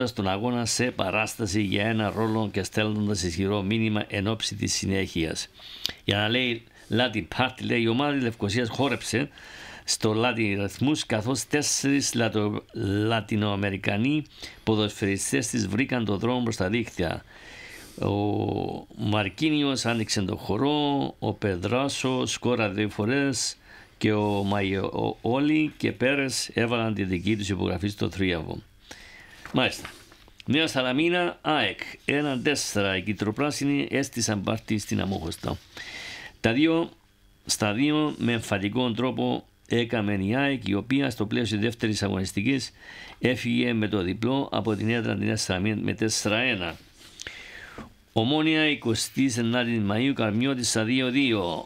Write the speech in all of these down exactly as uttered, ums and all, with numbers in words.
στον αγώνα σε παράσταση για ένα ρόλο και στέλνοντας ισχυρό μήνυμα εν ώψη της συνέχειας. Για να λέει Latin Party, λέει, η ομάδα της Λευκωσίας χόρεψε στο Latin ρυθμούς, καθώς τέσσερις λατο... Λατινοαμερικανοί ποδοσφαιριστές της βρήκαν το δρόμο προς τα δίκτυα. Ο Μαρκίνιος άνοιξε το χορό, ο Πεδράσο σκόρα δύο φορές και ο Μαϊόλι και Πέρες έβαλαν τη δική τους υπογραφή στο θρίαβο. Μάλιστα. Νέα Σαλαμίνα, ΑΕΚ, ένα τέσσερα, οι κυτροπράσινοι έστησαν πάρτι στην Αμόχωστα. Τα δύο, στα δύο με εμφαντικό τρόπο έκαμε η ΑΕΚ, η οποία στο πλαίσιο δεύτερης αγωνιστικής έφυγε με το διπλό από την έδρα της Νέας Σαλαμίνα με τέσσερα ένα. Ομόνια εικοστή ενάτη Μαΐου, Καρμιώτισσα δύο δύο.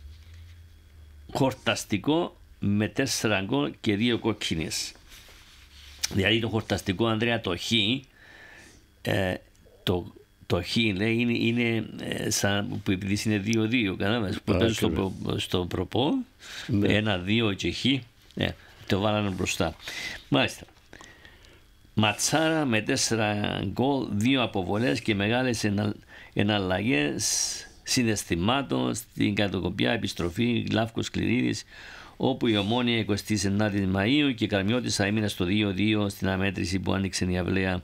Χορταστικό με τέσσερα γκολ και δύο κόκκινες. Δηλαδή το χορταστικό, Ανδρέα, το χ, ε, το, το χ λέει, είναι, είναι ε, σαν που επειδή είναι δύο δύο, κατάλαβες, που παίζουν στο, προ, στο προπό, ναι. ένα δύο και χ, ε, το βάλανε μπροστά. Μάλιστα. Ματσάρα με τέσσερα γκολ, δύο αποβολές και μεγάλες ενα, εναλλαγές συναισθημάτων στην κατοκοπιά επιστροφή Λαύκος Κληρίδης, όπου η Ομόνια εικοστή ενάτη Μαΐου και η Καρμιώτισσα έμεινε στο δύο δύο στην αμέτρηση που άνοιξε η αυλαία.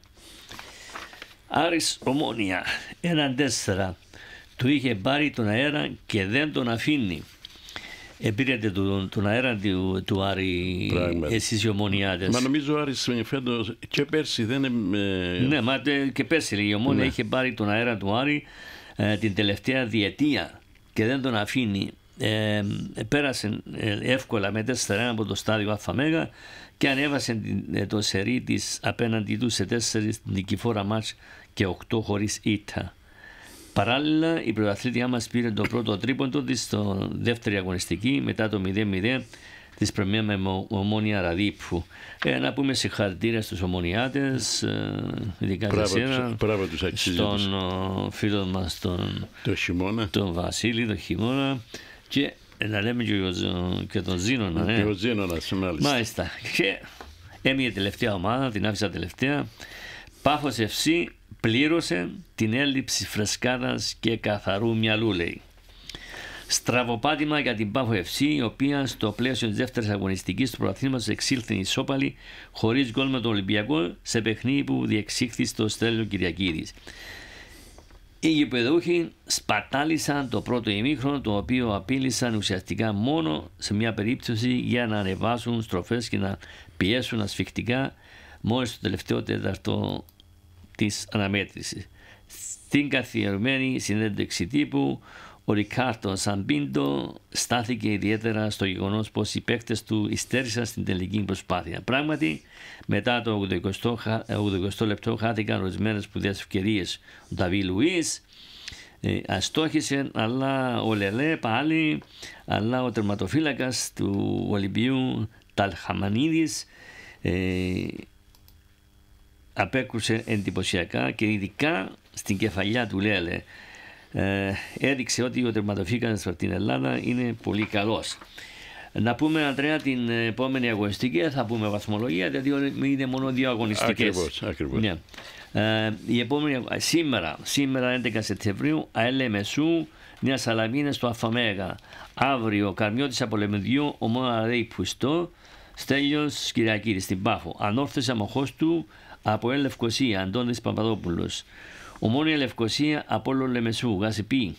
Άρης Ομόνια ένα τέσσερα, του είχε πάρει τον αέρα και δεν τον αφήνει. Επήρετε τον, τον αέρα του, του Άρη, εσείς οι Ομονιάτες. Μα νομίζω ο Άρης φέτος και πέρσι δεν είναι... Ναι, μα και πέρσι η Ομόνια ναι. είχε πάρει τον αέρα του Άρη ε, την τελευταία διετία και δεν τον αφήνει. Ε, πέρασε ε, εύκολα με τέσσερα ένα από το στάδιο ΑΦΑΜΕΓΑ και ανέβασε ε, το σερί της απέναντι του σε τέσσερις νικηφόρα μάτς και οκτώ χωρίς ήττα. Παράλληλα, η πρωταθλήτριά μας πήρε το πρώτο τρίποντο της στο δεύτερη αγωνιστική μετά το μηδέν μηδέν της πρεμιέρα με Ομόνια Ραδίπου. Ε, να πούμε συγχαρητήρια στους Ομονιάτες, ε, ειδικά σε εσένα, στον ο, φίλο μας τον, το χειμώνα. τον Βασίλη, τον χειμώνα, και να λέμε και, και τον Ζήνονα. Ναι. Και ο Ζήνονας, μάλιστα. Μάλιστα. Και έμεινε τελευταία ομάδα, την άφησα τελευταία. Πάφος εφ σι πλήρωσε την έλλειψη φρεσκάδας και καθαρού μυαλού, λέει. Στραβοπάτημα για την Πάφο εφ σι, η οποία στο πλαίσιο της δεύτερης αγωνιστικής του πρωταθλήματος εξήλθε ισόπαλη χωρίς γκολ με τον Ολυμπιακό σε παιχνίδι που διεξήχθη στο Στέλιο Κυριακίδης. Οι γηπεδούχοι σπατάλησαν το πρώτο ημίχρονο, το οποίο απείλησαν ουσιαστικά μόνο σε μια περίπτωση για να ανεβάσουν στροφές και να πιέσουν ασφικτικά μόλις το τελευταίο τέταρτο της αναμέτρησης. Στην καθιερωμένη συνέντευξη τύπου, ο Ρικάρτο Σαμπίντο στάθηκε ιδιαίτερα στο γεγονός πως οι παίκτες του υστέρησαν στην τελική προσπάθεια. Πράγματι, μετά το ογδοηκοστό λεπτό χάθηκαν ορισμένες σπουδαίες ευκαιρίες. Ο Νταβί Λουίς ε, αστόχησε, αλλά ο Λελέ πάλι, αλλά ο τερματοφύλακας του Ολυμπίου Ταλχαμανίδης ε, απέκρουσε εντυπωσιακά και ειδικά στην κεφαλιά του Λέλε. Ε, έδειξε ότι ο τερματοφύλακας στην Ελλάδα είναι πολύ καλός. Να πούμε, Ανδρέα, την επόμενη αγωνιστική, θα πούμε βαθμολογία, γιατί είναι μόνο δύο αγωνιστικές. Ακριβώς, ακριβώς. Ναι. Ε, η επόμενη, σήμερα, σήμερα έντεκα Σεπτεμβρίου, ΑΕΛ Μεσού, Νέα Σαλαμίνα στο ΑΦΑΜΕΓΑ. Αύριο, Καρμιώτισσα Πολεμιδιού, Ομόνα Ρέιπου στο Στέλιος Κυριακίδης στην Πάφο. Ανόρθωση Αμοχώστου από ΑΕΛ Λευκωσία, Αντώνης Παπαδόπουλος. Ομόνια Λευκωσία, Απόλλων Λεμεσού, Γασιπί.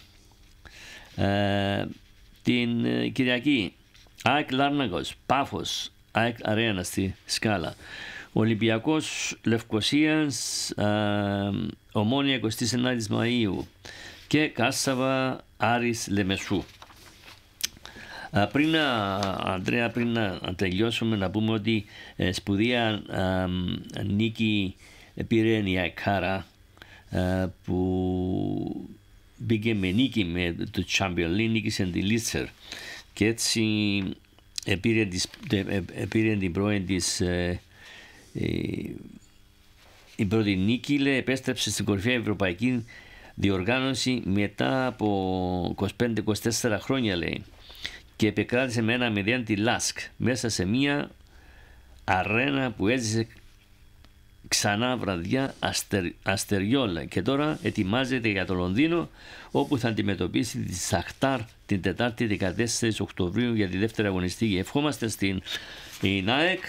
Ε, την ε, Κυριακή, ΑΕΚ Λάρνακος, Πάφος, ΑΕΚ Αρένα στη Σκάλα. Ολυμπιακός Λευκωσίας, ε, Ομόνια εικοστή ενάτη Μαΐου και Κάσαβα Άρης Λεμεσού. Ε, πριν, Ανδρέα, πριν να τελειώσουμε, να πούμε ότι ε, σπουδαία ε, νίκη πήρε η Αεκάρα, Uh, που μπήκε με νίκη με το Champions League, νίκησε τη Λίτσερ και έτσι επήρε, τις, επήρε την πρώτη της ε, ε, η πρώτη νίκη, λέει, επέστρεψε στην κορυφαία ευρωπαϊκή διοργάνωση μετά από είκοσι πέντε είκοσι τέσσερα χρόνια, λέει, και επεκράτησε με ένα μηδέν τη Λάσκ μέσα σε μια αρένα που έζησε ξανά βραδιά αστερ, αστεριόλα και τώρα ετοιμάζεται για το Λονδίνο, όπου θα αντιμετωπίσει τη Σαχτάρ την Τετάρτη δεκατέσσερις Οκτωβρίου για τη δεύτερη αγωνιστική. Ευχόμαστε στην ΝΑΕΚ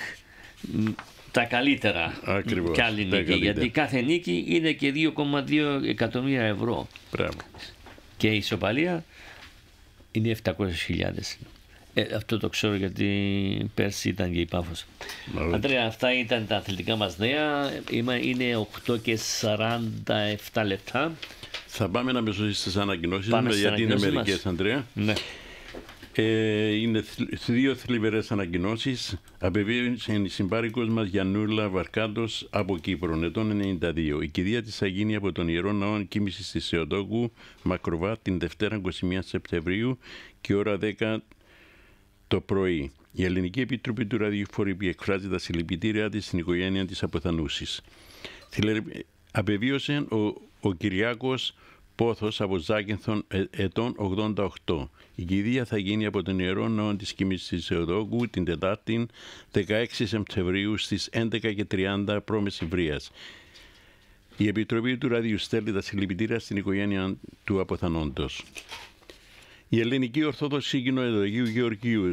τα καλύτερα. Ακριβώς, και άλλη νίκη, γιατί κάθε νίκη είναι και δύο κόμμα δύο εκατομμύρια ευρώ. Μπράβο. Και η ισοπαλία είναι επτακόσιες χιλιάδες. Ε, αυτό το ξέρω γιατί πέρσι ήταν και η Πάφος. Αντρέα, αυτά ήταν τα αθλητικά μας νέα. Είναι οκτώ και σαράντα επτά λεπτά. Θα πάμε να μεσολύσεις στις ανακοινώσεις, γιατί είναι μερικές, Ανδρέα. Ναι. Ε, είναι δύο θλιβερές ανακοινώσεις. Απεβίωσε η συμπάρικος μας Γιαννούλα Βαρκάτος από Κύπρο, ετών ενενήντα δύο. Η κηδεία της θα γίνει από τον Ιερό Ναό Κοίμησης της Θεοτόκου Μακροβά την Δευτέρα είκοσι μία Σεπτεμβρίου και ώρα δέκα το πρωί. Η Ελληνική Επιτροπή του Ραδιοφορείου εκφράζει τα συλληπιτήριά της στην οικογένεια της αποθανούσης. Απεβίωσε ο, ο Κυριάκος Πόθος από Ζάκυνθον ετών ογδόντα οκτώ. Η κηδεία θα γίνει από τον Ιερό Ναό της Κοίμησης της Θεοτόκου την Τετάρτη δεκαέξι Σεπτεμβρίου στις έντεκα και τριάντα π.Μ. Η Επιτροπή του Ραδιού στέλνει τα συλληπιτήρια στην οικογένεια του αποθανόντος. Η Ελληνική Ορθόδοξη Κοινότητα Αγίου Γεωργίου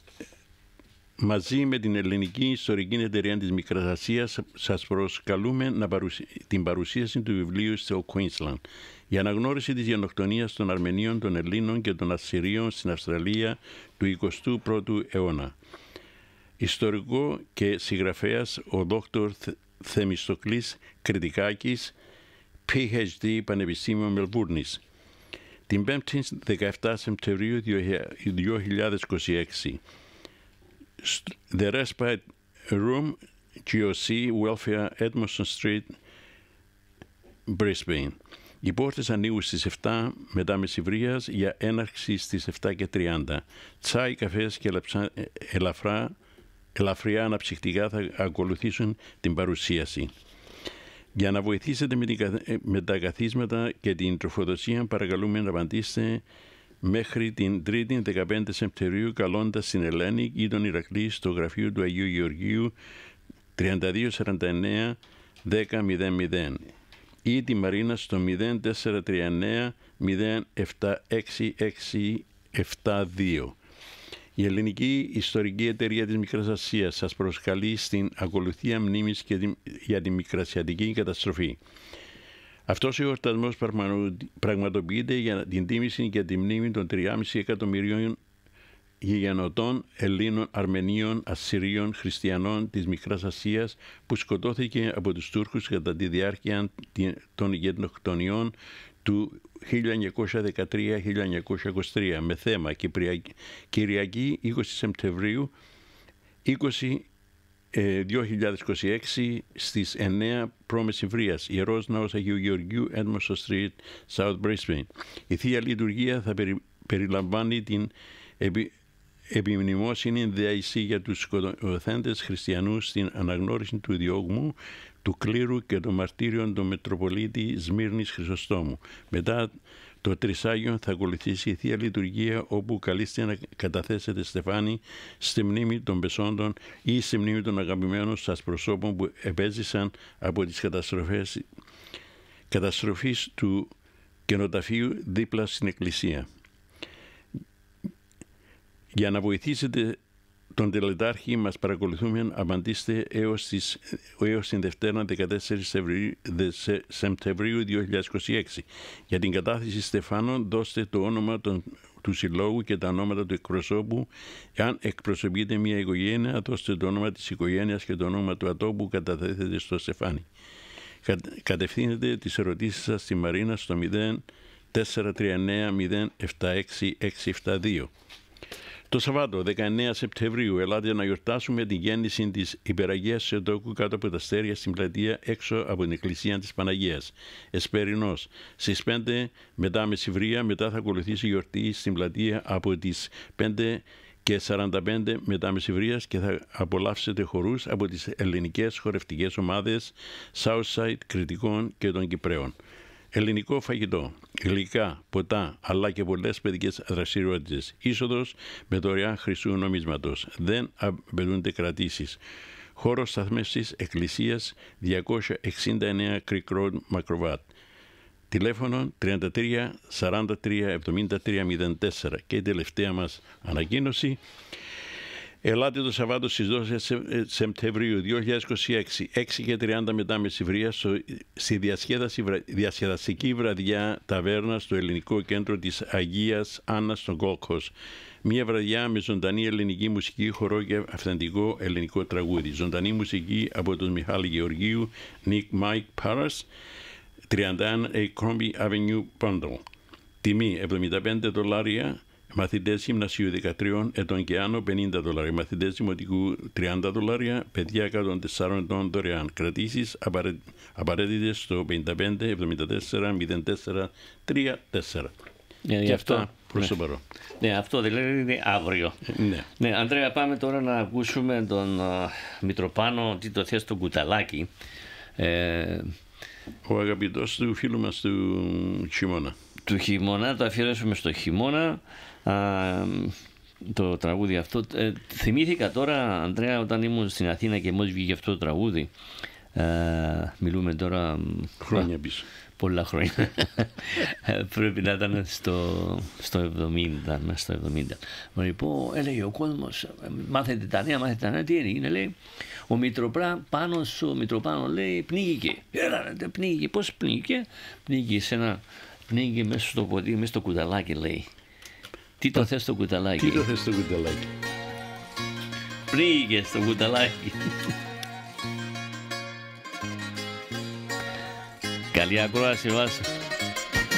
μαζί με την Ελληνική Ιστορική Εταιρεία της Μικράς Ασίας σας προσκαλούμε να παρουσι... την παρουσίαση του βιβλίου στο Queensland. Η αναγνώριση της γενοκτονίας των Αρμενίων, των Ελλήνων και των Ασσυρίων στην Αυστραλία του εικοστού πρώτου αιώνα. Ιστορικό και συγγραφέας ο Δόκτωρ Θεμιστοκλής Κρητικάκης, πι έιτς ντι Πανεπιστήμιο Μελβούρνης. Την πέμπτη δεκαεπτά Σεπτεμβρίου δύο χιλιάδες είκοσι έξι. The Respite Room, τζι ο σι Welfare, Edmondson Street, Brisbane. Οι πόρτες ανοίγουν στις επτά μετά μεσημβρίας για έναρξη στις επτά και τριάντα. Τσάι, καφές και ελαφρά, ελαφριά αναψυκτικά θα ακολουθήσουν την παρουσίαση. Για να βοηθήσετε με, την, με τα καθίσματα και την τροφοδοσία, παρακαλούμε να απαντήσετε μέχρι την Τρίτη δεκαπέντε Σεπτεμβρίου καλώντας την Ελένη ή τον Ηρακλή στο γραφείο του Αγίου Γεωργίου τριάντα δύο σαράντα εννέα δέκα μηδέν μηδέν ή τη Μαρίνα στο μηδέν τέσσερα τρία εννέα μηδέν επτά έξι έξι επτά δύο. Η Ελληνική Ιστορική Εταιρεία της Μικράς Ασίας σας προσκαλεί στην ακολουθία μνήμης και τη, για τη μικρασιατική καταστροφή. Αυτός ο εορτασμός πραγματοποιείται για την τίμηση και τη μνήμη των τριάμισι εκατομμυρίων γηγενωτών Ελλήνων, Αρμενίων, Ασσυρίων, Χριστιανών της Μικράς Ασίας που σκοτώθηκε από τους Τούρκους κατά τη διάρκεια των γενοκτονιών του χίλια εννιακόσια δεκατρία με χίλια εννιακόσια είκοσι τρία με θέμα Κυριακή είκοσι Σεπτεμβρίου δύο χιλιάδες είκοσι έξι στις εννέα π.Μ. Ιερός Ναός Αγίου Γεωργίου, Edmondson Street, South Brisbane. Η Θεία Λειτουργία θα περι, περιλαμβάνει την επι, επιμνημόσυνη δεαησή για τους σκοτωθέντες χριστιανούς στην αναγνώριση του διώγμου, του κλήρου και των μαρτύριων του Μητροπολίτη Σμύρνης Χρυσοστόμου. Μετά το Τρισάγιο θα ακολουθήσει η Θεία Λειτουργία, όπου καλείστε να καταθέσετε στεφάνι στη μνήμη των πεσόντων ή στη μνήμη των αγαπημένων σας προσώπων που επέζησαν από τις καταστροφές καταστροφής του κενοταφείου δίπλα στην Εκκλησία. Για να βοηθήσετε τον τελετάρχη μας παρακολουθούμε, απαντήστε έως, τις, έως την Δευτέρα δεκατέσσερις Σεπτεμβρίου δύο χιλιάδες είκοσι έξι. Για την κατάθεση στεφάνων δώστε το όνομα των, του συλλόγου και τα ονόματα του εκπροσώπου. Αν εκπροσωπείτε μια οικογένεια, δώστε το όνομα της οικογένειας και το όνομα του ατόμου που καταθέτεται στο στεφάνι. Κα, κατευθύνετε τις ερωτήσεις σας στη Μαρίνα στο μηδέν τέσσερα τρία εννέα μηδέν επτά έξι έξι επτά δύο. Το Σαββάτο, δεκαεννέα Σεπτεμβρίου, ελάτε να γιορτάσουμε την γέννηση της Υπεραγίας Θεοτόκου κάτω από τα αστέρια στην πλατεία έξω από την Εκκλησία της Παναγίας. Εσπερινός. Στις πέντε μετά μεσημβρία, μετά θα ακολουθήσει η γιορτή στην πλατεία από τις πέντε και σαράντα πέντε μετά μεσημβρίας και θα απολαύσετε χορούς από τις ελληνικές χορευτικές ομάδες Southside, Κρητικών και των Κυπραίων. Ελληνικό φαγητό, γλυκά, ποτά, αλλά και πολλές παιδικές δραστηριότητες. Είσοδος με δωρεάν χρυσού νομίσματος. Δεν απαιτούνται κρατήσεις. Χώρος σταθμεύσης εκκλησίας διακόσια εξήντα εννέα Creek Road, Μακροβάτ. Τηλέφωνο τριάντα τρία σαράντα τρία εβδομήντα τρία μηδέν τέσσερα. Και η τελευταία μας ανακοίνωση. Ελάτε το Σαββάτο στις δώδεκα Σεπτεμβρίου δύο χιλιάδες είκοσι έξι, έξι και τριάντα μετά μεσημβρία, στη διασκεδαστική βραδιά ταβέρνα στο Ελληνικό Κέντρο της Αγίας Άννας στον Gold Coast. Μία βραδιά με ζωντανή ελληνική μουσική, χορό και αυθεντικό ελληνικό τραγούδι. Ζωντανή μουσική από τον Μιχάλη Γεωργίου, Nick Mike Paras, τριάντα ένα Crombie Avenue, Bundle. Τιμή εβδομήντα πέντε δολάρια. Μαθητές γυμνασίου δεκατρία ετών και άνω πενήντα δολάρια. Μαθητές δημοτικού τριάντα δολάρια. Παιδιά κάτω των τεσσάρων ετών δωρεάν. Κρατήσεις απαραίτητες στο πενήντα πέντε εβδομήντα τέσσερα μηδέν τέσσερα τριάντα τέσσερα. Ναι, και αυτό, αυτά προς ναι. το παρόν. Ναι, αυτό δηλαδή είναι αύριο. Ναι. Ναι, Ανδρέα, πάμε τώρα να ακούσουμε τον uh, Μητροπάνο, τι το θες στο κουταλάκι. Ε, Ο αγαπητός του φίλου μας του χειμώνα. Του χειμώνα, το αφιερώσουμε στο χειμώνα. Α, το τραγούδι αυτό. Ε, θυμήθηκα τώρα, Ανδρέα, όταν ήμουν στην Αθήνα και μόλις βγήκε αυτό το τραγούδι. Ε, μιλούμε τώρα. Χρόνια πίσω. Πολλά χρόνια. Πρέπει να ήταν στο, στο εβδομήντα. Μέσα στο εβδομήντα. Λοιπόν, έλεγε ο κόσμος, μάθετε τα νέα, μάθετε τα νέα. Τι είναι, λέει. Ο Μητροπάνος, ο Μητροπάνος λέει, πνίγηκε. Έλα, πνίγηκε. Πώς πνίγηκε? Πνίγηκε σε ένα. Πνίγηκε μέσα στο ποτήρι, μέσα στο κουταλάκι, λέει. Τι το θες στο κουταλάκι? Τι το θες στο κουταλάκι? Πνίγηκε στο κουταλάκι. Καλή ακρόαση, Βάσο.